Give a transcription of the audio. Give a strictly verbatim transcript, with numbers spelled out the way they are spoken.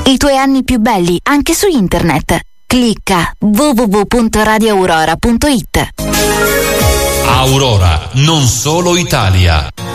I tuoi anni più belli anche su internet. Clicca w w w punto radio aurora punto it. Aurora, non solo Italia.